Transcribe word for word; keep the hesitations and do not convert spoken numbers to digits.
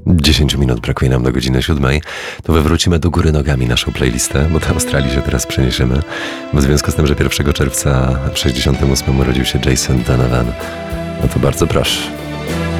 dziesięć minut brakuje nam do godziny siódmej, to wywrócimy do góry nogami naszą playlistę, bo do Australii się teraz przeniesiemy. W związku z tym, że pierwszego czerwca w sześćdziesiątym ósmym urodził się Jason Donovan, no to bardzo proszę.